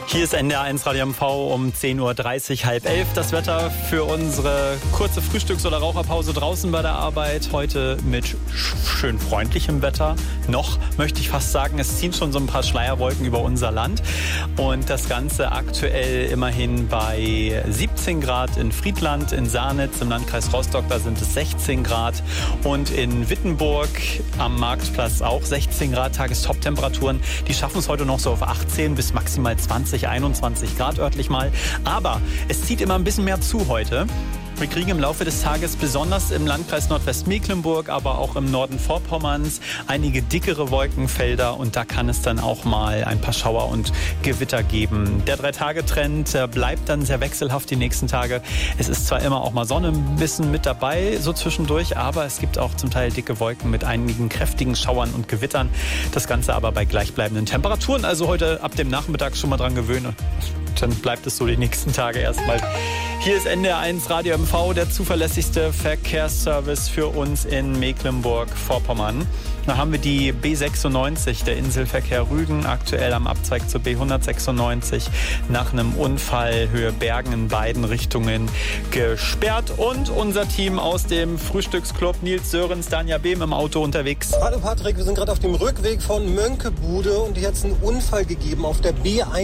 Hier ist NDR1 Radio MV um 10.30 Uhr, 10:30. Das Wetter für unsere kurze Frühstücks- oder Raucherpause draußen bei der Arbeit. Heute mit schön freundlichem Wetter. Noch, möchte ich fast sagen, es ziehen schon so ein paar Schleierwolken über unser Land. Und das Ganze aktuell immerhin bei 17 Grad in Friedland, in Sarnitz, im Landkreis Rostock, da sind es 16 Grad. Und in Wittenburg am Marktplatz auch 16 Grad, Tagestop-Temperaturen. Die schaffen es heute noch so auf 18 bis maximal 20, 21 Grad örtlich mal. Aber es zieht immer ein bisschen mehr zu heute. Wir kriegen im Laufe des Tages besonders im Landkreis Nordwestmecklenburg, aber auch im Norden Vorpommerns einige dickere Wolkenfelder und da kann es dann auch mal ein paar Schauer und Gewitter geben. Der 3-Tage-Trend bleibt dann sehr wechselhaft die nächsten Tage. Es ist zwar immer auch mal Sonne ein bisschen mit dabei, so zwischendurch, aber es gibt auch zum Teil dicke Wolken mit einigen kräftigen Schauern und Gewittern. Das Ganze aber bei gleichbleibenden Temperaturen. Also heute ab dem Nachmittag schon mal dran gewöhnen. Dann bleibt es so die nächsten Tage erstmal. Hier ist NDR1 Radio MV, der zuverlässigste Verkehrsservice für uns in Mecklenburg-Vorpommern. Da haben wir die B96, der Inselverkehr Rügen, aktuell am Abzweig zur B196 nach einem Unfall Höhe Bergen in beiden Richtungen gesperrt. Und unser Team aus dem Frühstücksclub, Nils Sörens, Danja Behm im Auto unterwegs. Hallo Patrick, wir sind gerade auf dem Rückweg von Mönckebude und hier hat es einen Unfall gegeben auf der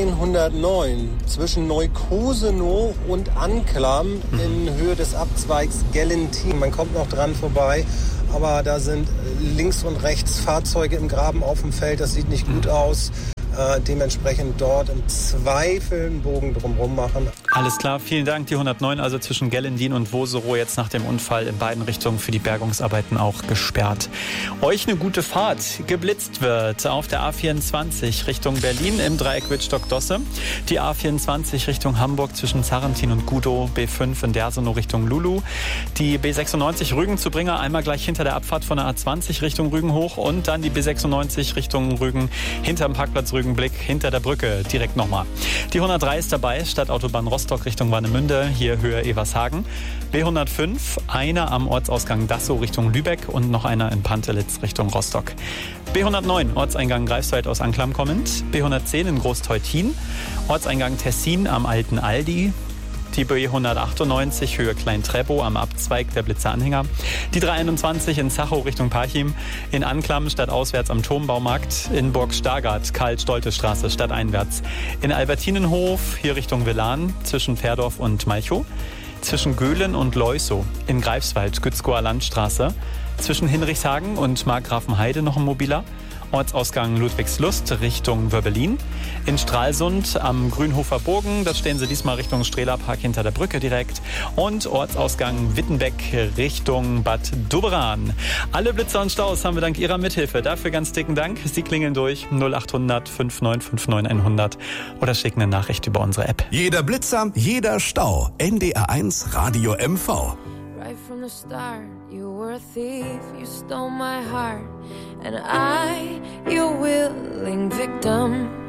B109 zwischen Neukosenow und Anklam in Höhe des Abzweigs Gellentin. Man kommt noch dran vorbei, aber da sind links und rechts Fahrzeuge im Graben auf dem Feld. Das sieht nicht gut aus. Dementsprechend dort im Zweifel einen Bogen drumherum machen. Alles klar, vielen Dank. Die 109, also zwischen Gellendin und Woserow, jetzt nach dem Unfall in beiden Richtungen für die Bergungsarbeiten auch gesperrt. Euch eine gute Fahrt. Geblitzt wird auf der A24 Richtung Berlin im Dreieck Wittstock-Dosse. Die A24 Richtung Hamburg zwischen Zarrentin und Gudow. B5 in Dersenow Richtung Lulu. Die B96 Rügen zu Bringer, einmal gleich hinter der Abfahrt von der A20 Richtung Rügen hoch. Und dann die B96 Richtung Rügen hinterm Parkplatz Rügenblick hinter der Brücke direkt nochmal. Die 103 ist dabei, Stadtautobahn Rostock Richtung Warnemünde, hier Höhe Evershagen. B105, einer am Ortsausgang Dassow Richtung Lübeck und noch einer in Pantelitz Richtung Rostock. B109, Ortseingang Greifswald aus Anklam kommend. B110 in Großteutin, Ortseingang Tessin am Alten Aldi. Die B198 Höhe Klein-Treppow am Abzweig der Blitzeranhänger. Die 321 in Zachow Richtung Parchim. In Anklam stadtauswärts am Turmbaumarkt. In Burg-Stargard Karl-Stolte-Straße stadteinwärts. In Albertinenhof hier Richtung Villan zwischen Pferdorf und Malchow. Zwischen Göhlen und Leusow. In Greifswald Gützkower Landstraße. Zwischen Hinrichshagen und Markgrafenheide noch ein mobiler. Ortsausgang Ludwigslust Richtung Wörbelin. In Stralsund am Grünhofer Bogen, das stehen sie diesmal Richtung Strehlerpark hinter der Brücke direkt. Und Ortsausgang Wittenbeck Richtung Bad Doberan. Alle Blitzer und Staus haben wir dank Ihrer Mithilfe. Dafür ganz dicken Dank. Sie klingeln durch 0800 5959 100 oder schicken eine Nachricht über unsere App. Jeder Blitzer, jeder Stau. NDR1 Radio MV. Right from the start, you were a thief, you stole my heart, and I, your willing victim.